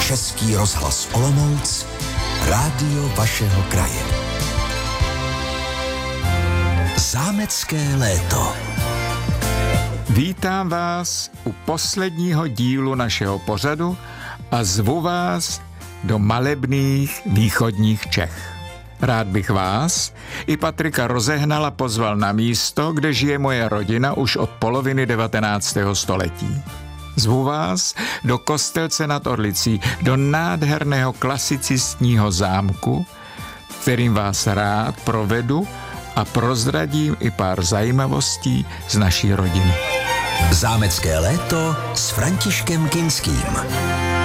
Český rozhlas Olomouc, rádio vašeho kraje. Zámecké léto. Vítám vás u posledního dílu našeho pořadu a zvu vás do malebných východních Čech. Rád bych vás i Patrika Rozehnala pozval na místo, kde žije moje rodina už od poloviny 19. století. Zvu vás do Kostelce nad Orlicí, do nádherného klasicistního zámku, kterým vás rád provedu a prozradím i pár zajímavostí z naší rodiny. Zámecké léto s Františkem Kinským.